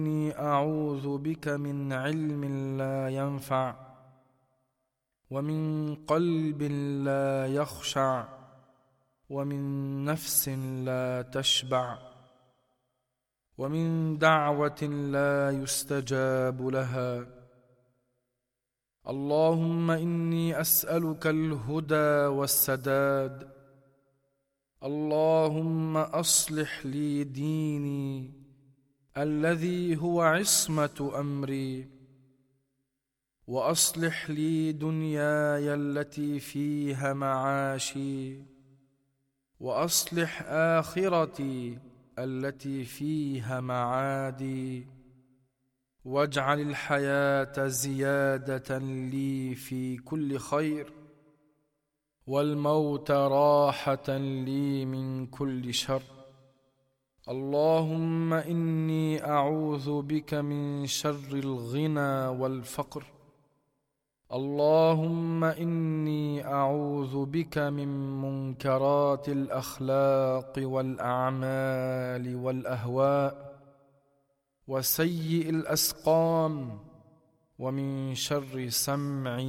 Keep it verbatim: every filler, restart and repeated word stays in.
إني أعوذ بك من علم لا ينفع ومن قلب لا يخشع ومن نفس لا تشبع ومن دعوة لا يستجاب لها. اللهم إني أسألك الهدى والسداد. اللهم أصلح لي ديني الذي هو عصمة أمري، وأصلح لي دنياي التي فيها معاشي، وأصلح آخرتي التي فيها معادي، واجعل الحياة زيادة لي في كل خير، والموت راحة لي من كل شر. اللهم إني أعوذ بك من شر الغنى والفقر. اللهم إني أعوذ بك من منكرات الأخلاق والأعمال والأهواء وسيء الأسقام، ومن شر سمعي